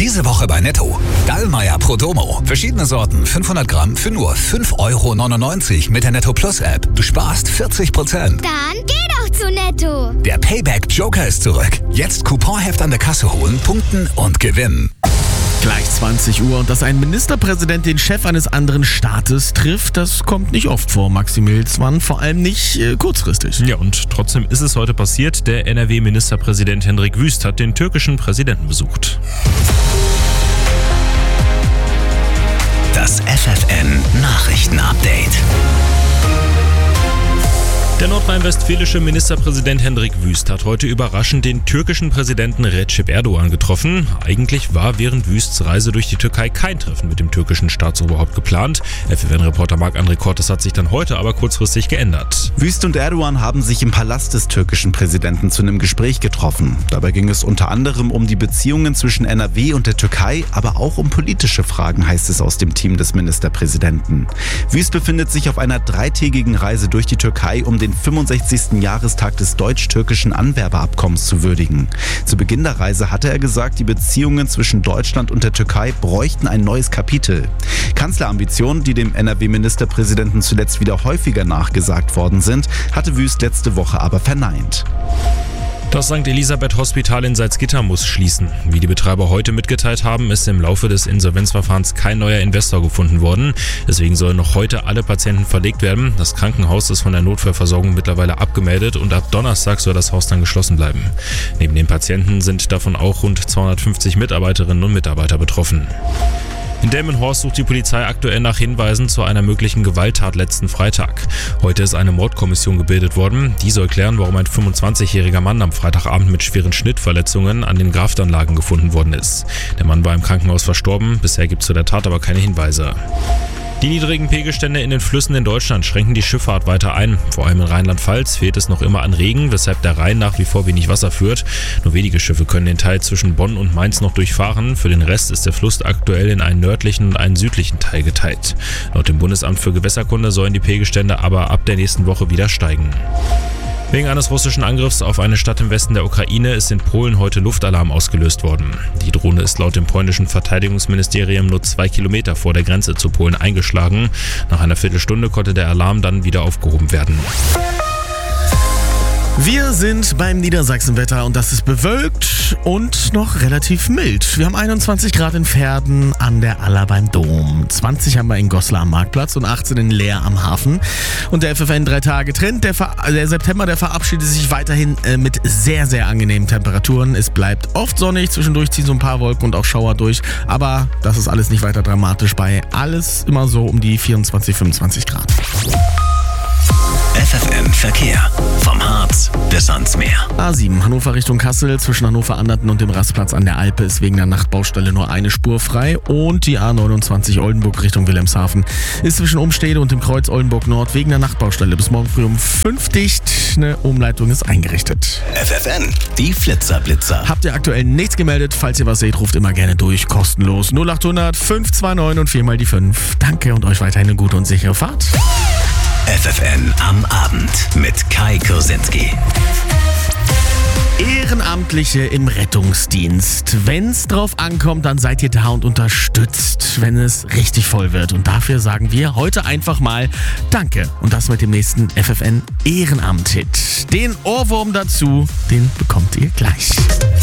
Diese Woche bei Netto. Dallmayr Pro Domo. Verschiedene Sorten, 500 Gramm für nur 5,99 € mit der Netto Plus App. Du sparst 40%. Dann geh doch zu Netto. Der Payback Joker ist zurück. Jetzt Couponheft an der Kasse holen, punkten und gewinnen. Gleich 20 Uhr und dass ein Ministerpräsident den Chef eines anderen Staates trifft, das kommt nicht oft vor, Maxi Milzmann, vor allem nicht kurzfristig. Ja, und trotzdem ist es heute passiert. Der NRW-Ministerpräsident Hendrik Wüst hat den türkischen Präsidenten besucht. Das FFN-Nachrichten-Update. Der nordrhein-westfälische Ministerpräsident Hendrik Wüst hat heute überraschend den türkischen Präsidenten Recep Erdogan getroffen. Eigentlich war während Wüsts Reise durch die Türkei kein Treffen mit dem türkischen Staatsoberhaupt geplant. FFN-Reporter Marc-André Kort, das hat sich dann heute aber kurzfristig geändert. Wüst und Erdogan haben sich im Palast des türkischen Präsidenten zu einem Gespräch getroffen. Dabei ging es unter anderem um die Beziehungen zwischen NRW und der Türkei, aber auch um politische Fragen, heißt es aus dem Team des Ministerpräsidenten. Wüst befindet sich auf einer 3-tägigen Reise durch die Türkei, um den 65. Jahrestag des deutsch-türkischen Anwerbeabkommens zu würdigen. Zu Beginn der Reise hatte er gesagt, die Beziehungen zwischen Deutschland und der Türkei bräuchten ein neues Kapitel. Kanzlerambitionen, die dem NRW-Ministerpräsidenten zuletzt wieder häufiger nachgesagt worden sind, hatte Wüst letzte Woche aber verneint. Das St. Elisabeth Hospital in Salzgitter muss schließen. Wie die Betreiber heute mitgeteilt haben, ist im Laufe des Insolvenzverfahrens kein neuer Investor gefunden worden. Deswegen sollen noch heute alle Patienten verlegt werden. Das Krankenhaus ist von der Notfallversorgung mittlerweile abgemeldet und ab Donnerstag soll das Haus dann geschlossen bleiben. Neben den Patienten sind davon auch rund 250 Mitarbeiterinnen und Mitarbeiter betroffen. In Delmenhorst sucht die Polizei aktuell nach Hinweisen zu einer möglichen Gewalttat letzten Freitag. Heute ist eine Mordkommission gebildet worden. Die soll klären, warum ein 25-jähriger Mann am Freitagabend mit schweren Schnittverletzungen an den Graftanlagen gefunden worden ist. Der Mann war im Krankenhaus verstorben. Bisher gibt es zu der Tat aber keine Hinweise. Die niedrigen Pegelstände in den Flüssen in Deutschland schränken die Schifffahrt weiter ein. Vor allem in Rheinland-Pfalz fehlt es noch immer an Regen, weshalb der Rhein nach wie vor wenig Wasser führt. Nur wenige Schiffe können den Teil zwischen Bonn und Mainz noch durchfahren. Für den Rest ist der Fluss aktuell in einen nördlichen und einen südlichen Teil geteilt. Laut dem Bundesamt für Gewässerkunde sollen die Pegelstände aber ab der nächsten Woche wieder steigen. Wegen eines russischen Angriffs auf eine Stadt im Westen der Ukraine ist in Polen heute Luftalarm ausgelöst worden. Die Drohne ist laut dem polnischen Verteidigungsministerium nur 2 Kilometer vor der Grenze zu Polen eingeschlagen. Nach einer Viertelstunde konnte der Alarm dann wieder aufgehoben werden. Wir sind beim Niedersachsenwetter und das ist bewölkt und noch relativ mild. Wir haben 21 Grad in Verden an der Aller beim Dom, 20 haben wir in Goslar am Marktplatz und 18 in Leer am Hafen. Und der FFN 3-Tage-Trend, der September, der verabschiedet sich weiterhin mit sehr, sehr angenehmen Temperaturen. Es bleibt oft sonnig, zwischendurch ziehen so ein paar Wolken und auch Schauer durch, aber das ist alles nicht weiter dramatisch, bei alles immer so um die 24, 25 Grad. FFN Verkehr. Vom Harz bis ans Meer. A7 Hannover Richtung Kassel, zwischen Hannover-Anderten und dem Rastplatz an der Alpe ist wegen der Nachtbaustelle nur eine Spur frei. Und die A29 Oldenburg Richtung Wilhelmshaven ist zwischen Umstede und dem Kreuz Oldenburg Nord wegen der Nachtbaustelle bis morgen früh um 5 dicht. Eine Umleitung ist eingerichtet. FFN, die Flitzer-Blitzer. Habt ihr aktuell nichts gemeldet? Falls ihr was seht, ruft immer gerne durch, kostenlos. 0800 529 und 4 mal die 5. Danke und euch weiterhin eine gute und sichere Fahrt. FFN am Abend mit Kai Kursinski. Ehrenamtliche im Rettungsdienst. Wenn's drauf ankommt, dann seid ihr da und unterstützt, wenn es richtig voll wird. Und dafür sagen wir heute einfach mal Danke. Und das mit dem nächsten FFN Ehrenamt-Hit. Den Ohrwurm dazu, den bekommt ihr gleich.